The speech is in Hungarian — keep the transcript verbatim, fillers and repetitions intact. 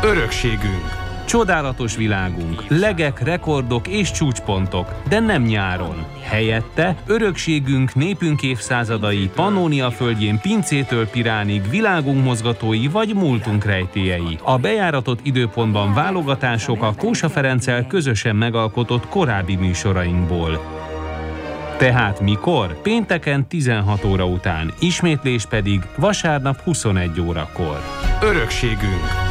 Örökségünk. Csodálatos világunk, legek, rekordok és csúcspontok, de nem nyáron. Helyette örökségünk, népünk évszázadai, Pannónia földjén pincétől Piránig, világunk mozgatói vagy múltunk rejtélyei. A bejáratott időpontban válogatások a Kósa Ferenccel közösen megalkotott korábbi műsorainkból. Tehát mikor? Pénteken tizenhat óra után, ismétlés pedig vasárnap huszonegy órakor. Örökségünk.